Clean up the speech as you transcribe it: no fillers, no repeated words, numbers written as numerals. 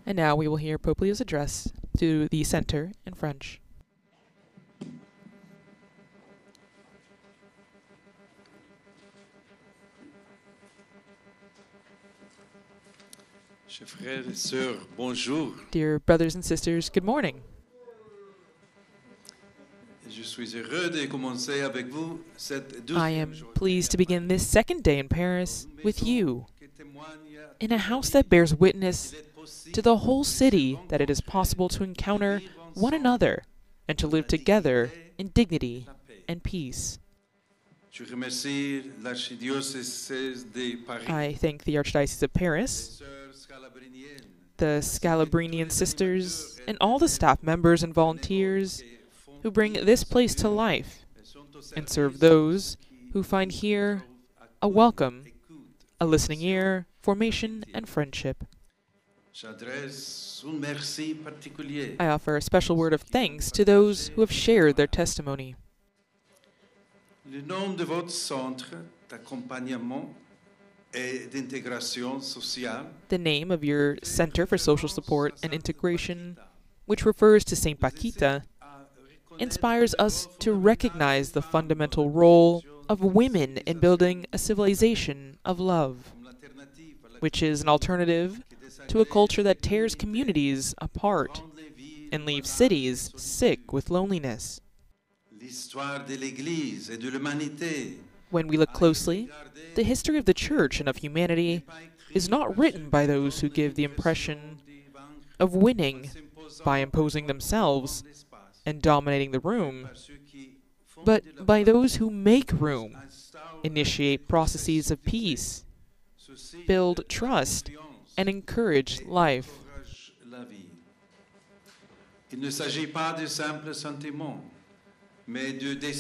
And now we will hear Pope Leo's address to the Center in French. Chers frères et sœurs, bonjour. Dear brothers and sisters, good morning. Je suis heureux de commencer avec vous cette I am pleased to begin this second day in Paris with you, in a house that bears witness to the whole city that it is possible to encounter one another and to live together in dignity and peace. Je remercie l'archidiocèse de Paris, I thank the Archdiocese of Paris, sœurs scalabriniennes, the Scalabrinian sisters, and all the staff members and volunteers who bring this place to life and serve those who find here a welcome, a listening ear, formation, and friendship. J'adresse un merci particulier I offer a special word of thanks to those who have shared their testimony. le nom de votre centre d'accompagnement et d'intégration sociale, The name of your Center for Social Support and Integration, which refers to St. Paquita, inspires us to recognize the fundamental role of women in building a civilization of love, which is an alternative to a culture that tears communities apart and leaves cities sick with loneliness. l'histoire de l'Église et de l'humanité. When we look closely, the history of the Church and of humanity is not written by those who give the impression of winning by imposing themselves and dominating the room, but by those who make room, initiate processes of peace, build trust, and encourage life. Il ne s'agit pas de simples sentiments, mais de